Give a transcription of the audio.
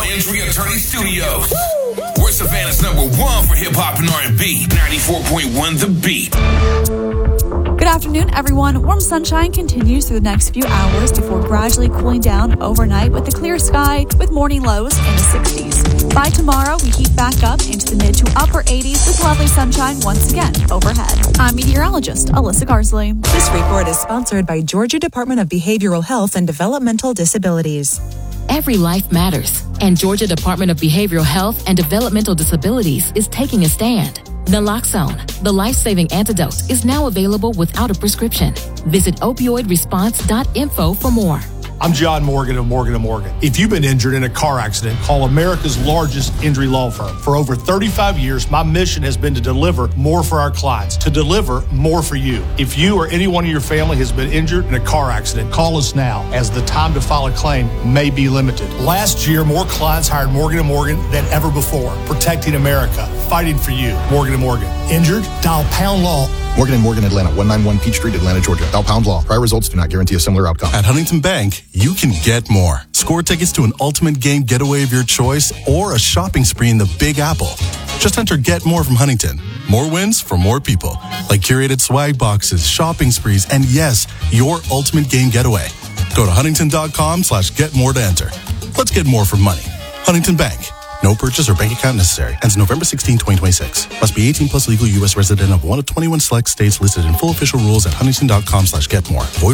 Injury Attorney Studios. We're Savannah's number one for hip-hop and R&B. 94.1 The Beat. Good afternoon, everyone. Warm sunshine continues through the next few hours before gradually cooling down overnight with a clear sky with morning lows in the 60s. By tomorrow, we heat back up into the mid to upper 80s with lovely sunshine once again overhead. I'm meteorologist Alyssa Garsley. This report is sponsored by Georgia Department of Behavioral Health and Developmental Disabilities. Every life matters, and Georgia Department of Behavioral Health and Developmental Disabilities is taking a stand. Naloxone, the life-saving antidote, is now available without a prescription. Visit opioidresponse.info for more. I'm John Morgan of Morgan & Morgan. If you've been injured in a car accident, call America's largest injury law firm. For over 35 years, my mission has been to deliver more for our clients, to deliver more for you. If you or anyone in your family has been injured in a car accident, call us now, as the time to file a claim may be limited. Last year, more clients hired Morgan & Morgan than ever before, protecting America, fighting for you. Morgan & Morgan. Injured? Dial pound law. Morgan & Morgan, Atlanta, 191 Peachtree, Atlanta, Georgia. Dial pound law. Prior results do not guarantee a similar outcome. At Huntington Bank, you can get more. Score tickets to an ultimate game getaway of your choice or a shopping spree in the Big Apple. Just enter Get More from Huntington. More wins for more people. Like curated swag boxes, shopping sprees, and yes, your ultimate game getaway. Go to huntington.com/getmore to enter. Let's get more for money. Huntington Bank. No purchase or bank account necessary. Ends November 16, 2026. Must be 18 plus legal U.S. resident of one of 21 select states listed in full official rules at huntington.com/getmore. Void